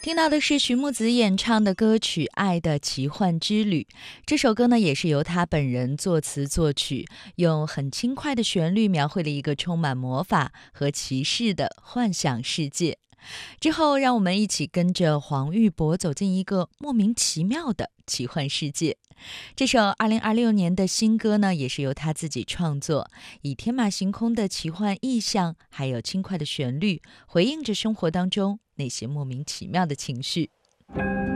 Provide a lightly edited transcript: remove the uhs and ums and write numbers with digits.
听到的是徐木子演唱的歌曲《爱的奇幻之旅》。这首歌呢，也是由他本人作词作曲，用很轻快的旋律描绘了一个充满魔法和骑士的幻想世界。之后，让我们一起跟着黄玉博走进一个莫名其妙的奇幻世界。这首2026年的新歌呢，也是由他自己创作，以天马行空的奇幻意象，还有轻快的旋律，回应着生活当中那些莫名其妙的情绪。